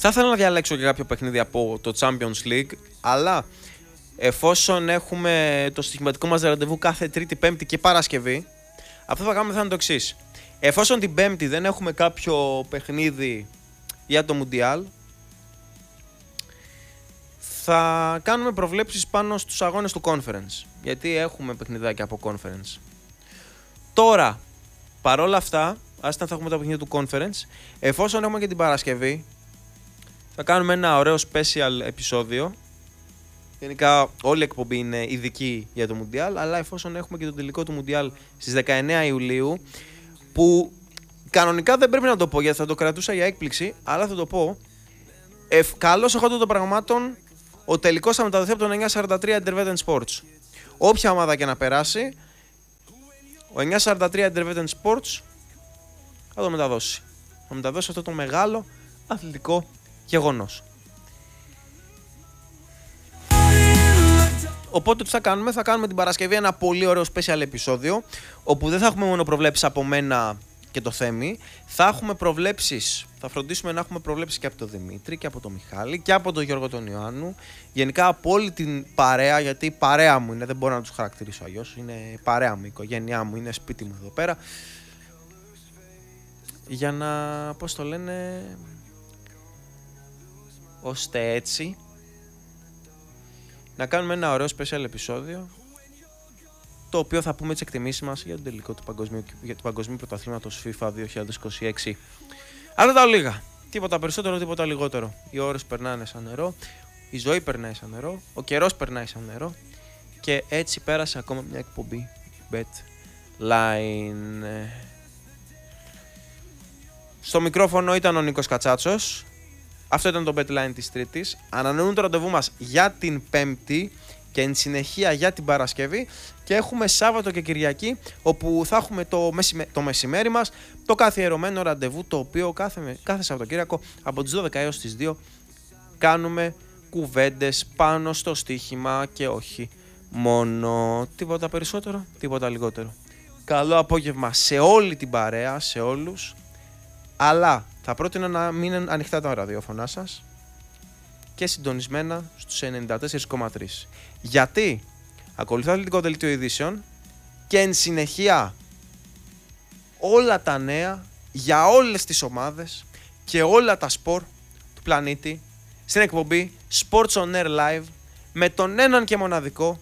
Θα ήθελα να διαλέξω και κάποιο παιχνίδι από το Champions League, αλλά εφόσον έχουμε το στοιχηματικό μας ραντεβού κάθε Τρίτη, Πέμπτη και Παρασκευή, αυτό θα κάνουμε θα είναι το εξής. Εφόσον την Πέμπτη δεν έχουμε κάποιο παιχνίδι για το Μουντιάλ, θα κάνουμε προβλέψεις πάνω στους αγώνες του Conference, γιατί έχουμε παιχνιδάκια από Conference. Τώρα, παρόλα αυτά, άστα θα έχουμε τα παιχνίδια του Conference, εφόσον έχουμε και την Παρασκευή, θα κάνουμε ένα ωραίο special επεισόδιο. Γενικά όλη η εκπομπή είναι ειδική για το Μουντιάλ, αλλά εφόσον έχουμε και το τελικό του Μουντιάλ στις 19 Ιουλίου, που κανονικά δεν πρέπει να το πω γιατί θα το κρατούσα για έκπληξη, αλλά θα το πω. Καλώς εχόντων των πραγμάτων, ο τελικός θα μεταδοθεί από το 943 Intervetten Sports. Όποια ομάδα και να περάσει, ο 943 Intervetten Sports θα το μεταδώσει. Θα μεταδώσει αυτό το μεγάλο αθλητικό γεγονός. Οπότε τι θα κάνουμε, θα κάνουμε την Παρασκευή ένα πολύ ωραίο special επεισόδιο, όπου δεν θα έχουμε μόνο προβλέψεις από μένα και το Θέμη, θα έχουμε προβλέψεις, θα φροντίσουμε να έχουμε προβλέψεις και από τον Δημήτρη και από τον Μιχάλη και από τον Γιώργο τον Ιωάννου, γενικά από όλη την παρέα, γιατί η παρέα μου είναι, δεν μπορώ να τους χαρακτηρίσω αλλιώς, είναι παρέα μου, η οικογένειά μου, είναι σπίτι μου εδώ πέρα, για να, πώς το λένε, ώστε έτσι να κάνουμε ένα ωραίο special επεισόδιο, το οποίο θα πούμε τις εκτιμήσεις μας για τον τελικό του παγκοσμίου πρωταθλήματος FIFA 2026. Αυτά τα λίγα. Τίποτα περισσότερο, τίποτα λιγότερο. Οι ώρες περνάνε σαν νερό, η ζωή περνάει σαν νερό, ο καιρός περνάει σαν νερό και έτσι πέρασε ακόμα μια εκπομπή BetLine. Στο μικρόφωνο ήταν ο Νίκος Κατσάτσος. Αυτό ήταν το BetLine της Τρίτης. Ανανεώνουν το ραντεβού μας για την Πέμπτη και εν συνεχεία για την Παρασκευή και έχουμε Σάββατο και Κυριακή, όπου θα έχουμε το μεσημέρι μας, το καθιερωμένο ραντεβού, το οποίο κάθε Σαββατοκύριακο από τις 12 έως τις 2 κάνουμε κουβέντες πάνω στο στοίχημα και όχι μόνο. Τίποτα περισσότερο, τίποτα λιγότερο. Καλό απόγευμα σε όλη την παρέα, σε όλους, αλλά θα πρότεινα να μείνουν ανοιχτά τα ραδιόφωνά σας και συντονισμένα στους 94,3. Γιατί ακολουθεί αθλητικό δελτίο ειδήσεων και εν συνεχεία όλα τα νέα για όλες τις ομάδες και όλα τα σπορ του πλανήτη στην εκπομπή Sports on Air Live με τον έναν και μοναδικό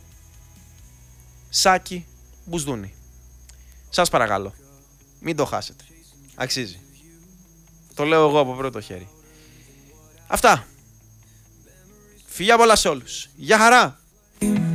Σάκη Μπουσδούνη. Σας παρακαλώ, μην το χάσετε. Αξίζει. Το λέω εγώ από πρώτο χέρι. Αυτά. Φιλιά πολλά σε όλους. Γεια χαρά.